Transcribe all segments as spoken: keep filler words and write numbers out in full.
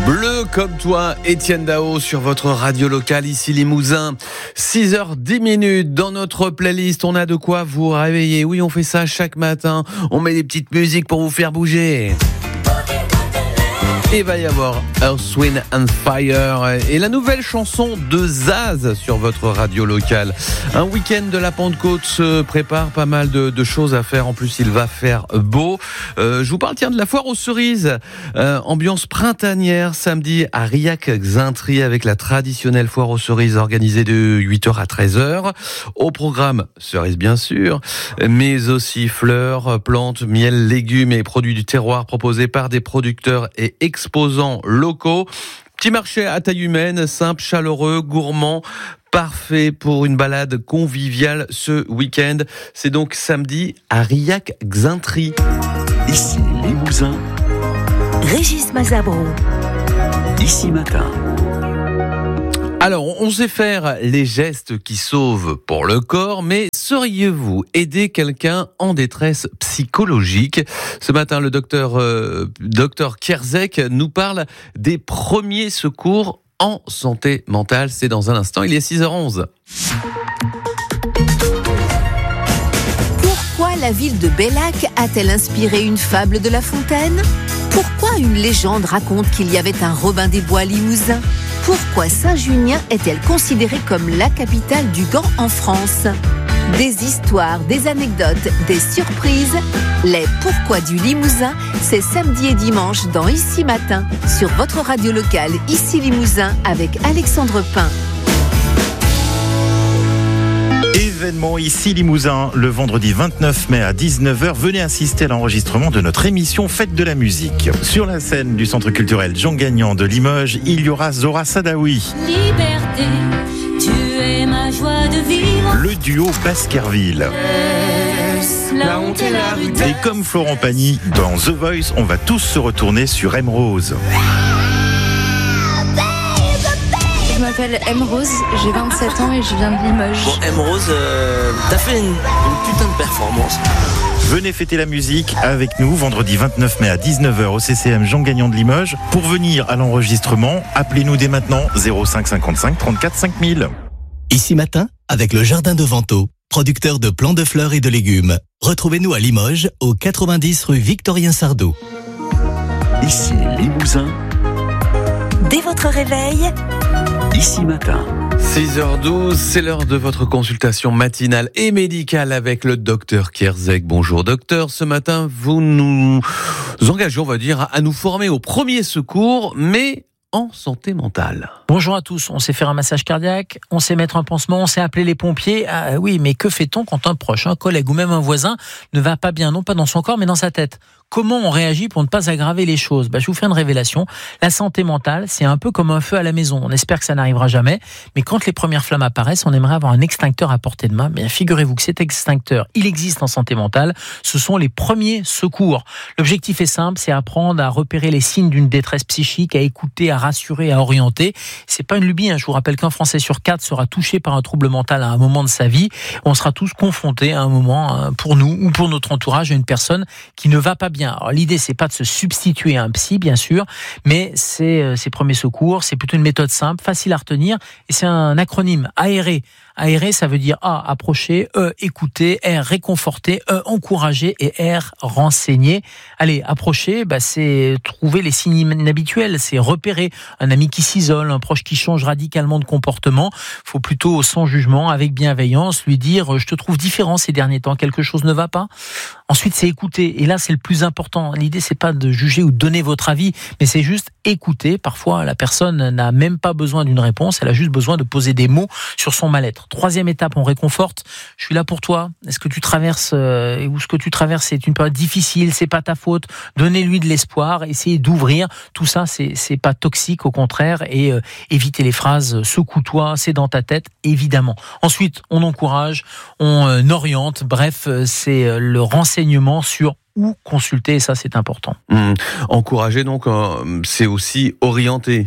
Bleu comme toi, Étienne Dao sur votre radio locale ici Limousin. six heures dix minutes dans notre playlist. On a de quoi vous réveiller. Oui, on fait ça chaque matin. On met des petites musiques pour vous faire bouger. Il va y avoir Earth, Wind and Fire et la nouvelle chanson de Zaz sur votre radio locale. Un week-end de la Pentecôte se prépare, pas mal de, de choses à faire. En plus, il va faire beau. Euh, je vous parle tiens de la foire aux cerises. Euh, ambiance printanière samedi à Riac-Xintry avec la traditionnelle foire aux cerises organisée de huit heures à treize heures. Au programme, cerises bien sûr, mais aussi fleurs, plantes, miel, légumes et produits du terroir proposés par des producteurs et exposants locaux. Petit marché à taille humaine, simple, chaleureux, gourmand, parfait pour une balade conviviale ce week-end. C'est donc samedi à Riac-Xintry. Ici Limousin. Régis Mazabro. Ici Matin. Alors, on sait faire les gestes qui sauvent pour le corps, mais sauriez-vous aider quelqu'un en détresse psychologique ? Ce matin, le docteur, euh, docteur Kierzek nous parle des premiers secours en santé mentale. C'est dans un instant, il est six heures onze. Pourquoi la ville de Bellac a-t-elle inspiré une fable de La Fontaine ? Pourquoi une légende raconte qu'il y avait un Robin des Bois limousin ? Pourquoi Saint-Junien est-elle considérée comme la capitale du gant en France ? Des histoires, des anecdotes, des surprises. Les Pourquoi du Limousin, c'est samedi et dimanche dans Ici Matin, sur votre radio locale Ici Limousin avec Alexandre Pain. Événement ici Limousin, le vendredi vingt-neuf mai à dix-neuf heures. Venez assister à l'enregistrement de notre émission Fête de la musique. Sur la scène du Centre culturel Jean Gagnon de Limoges, il y aura Zora Sadawi. Liberté, tu es ma joie de vivre. Le duo Baskerville. La honte et la rudesse. Et comme Florent Pagny, dans The Voice, on va tous se retourner sur M Rose. Je m'appelle M Rose, j'ai vingt-sept ans et je viens de Limoges. Bon, M Rose, euh, t'as fait une, une putain de performance. Venez fêter la musique avec nous vendredi vingt-neuf mai à dix-neuf heures au C C M Jean Gagnon de Limoges. Pour venir à l'enregistrement, appelez-nous dès maintenant zéro cinq cinquante-cinq trente-quatre cinq mille. Ici Matin, avec le Jardin de Vento, producteur de plants de fleurs et de légumes. Retrouvez-nous à Limoges, au quatre-vingt-dix rue Victorien Sardou. Ici Limousin. Dès votre réveil, Ici Matin. six heures douze, c'est l'heure de votre consultation matinale et médicale avec le docteur Kierzek. Bonjour docteur, ce matin vous nous engagez, on va dire, à nous former aux premiers secours, mais en santé mentale. Bonjour à tous, on sait faire un massage cardiaque, on sait mettre un pansement, on sait appeler les pompiers. Ah oui, mais que fait-on quand un proche, un collègue ou même un voisin ne va pas bien, non pas dans son corps mais dans sa tête ? Comment on réagit pour ne pas aggraver les choses ? Bah, je vous fais une révélation. La santé mentale, c'est un peu comme un feu à la maison. On espère que ça n'arrivera jamais, mais quand les premières flammes apparaissent, on aimerait avoir un extincteur à portée de main. Bien, figurez-vous que cet extincteur, il existe en santé mentale. Ce sont les premiers secours. L'objectif est simple, c'est apprendre à repérer les signes d'une détresse psychique, à écouter, à rassurer, à orienter. C'est pas une lubie, hein. Je vous rappelle qu'un Français sur quatre sera touché par un trouble mental à un moment de sa vie. On sera tous confrontés à un moment, hein, pour nous ou pour notre entourage, à une personne qui ne va pas bien. Alors, l'idée, c'est pas de se substituer à un psy, bien sûr, mais c'est euh, ces premiers secours, c'est plutôt une méthode simple, facile à retenir, et c'est un acronyme, aérer. Aérer, ça veut dire A, approcher, E, écouter, R, réconforter, E, encourager et R, renseigner. Allez, approcher, bah, c'est trouver les signes inhabituels, c'est repérer un ami qui s'isole, un proche qui change radicalement de comportement. Faut plutôt, sans jugement, avec bienveillance, lui dire « je te trouve différent ces derniers temps, quelque chose ne va pas ». Ensuite, c'est écouter, et là, c'est le plus important. L'idée, c'est pas de juger ou de donner votre avis, mais c'est juste écouter. Parfois, la personne n'a même pas besoin d'une réponse, elle a juste besoin de poser des mots sur son mal-être. Troisième étape, on réconforte. Je suis là pour toi. Est-ce que tu traverses euh, ou ce que tu traverses, c'est une période difficile, c'est pas ta faute. Donnez-lui de l'espoir, essayez d'ouvrir. Tout ça, c'est c'est pas toxique, au contraire. Et euh, évitez les phrases secoue-toi, c'est dans ta tête, évidemment. Ensuite, on encourage, on euh, oriente. Bref, euh, c'est euh, le renseignement sur où consulter. Et ça, c'est important. Mmh. Encourager, donc, euh, c'est aussi orienter.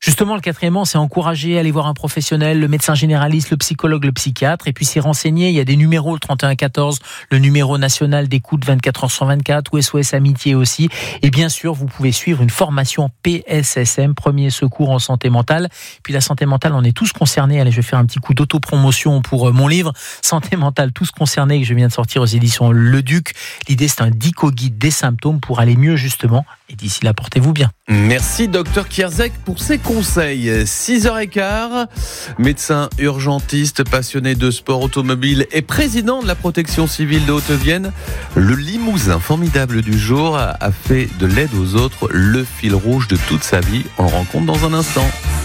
Justement, le quatrièmement, c'est encourager à aller voir un professionnel, le médecin généraliste, le psychologue, le psychiatre, et puis s'y renseigner. Il y a des numéros, le trente et un quatorze, le numéro national d'écoute vingt-quatre heures sur vingt-quatre, ou S O S Amitié aussi. Et bien sûr, vous pouvez suivre une formation P S S M, premier secours en santé mentale. Puis la santé mentale, on est tous concernés. Allez, je vais faire un petit coup d'autopromotion pour mon livre, Santé mentale, tous concernés, que je viens de sortir aux éditions Le Duc. L'idée, c'est un dico-guide des symptômes pour aller mieux, justement. Et d'ici là, portez-vous bien. Merci, docteur Kierzek, pour ces conseils. six heures quinze, médecin urgentiste, passionné de sport automobile et président de la protection civile de Haute-Vienne. Le Limousin formidable du jour a fait de l'aide aux autres le fil rouge de toute sa vie. On le rencontre dans un instant.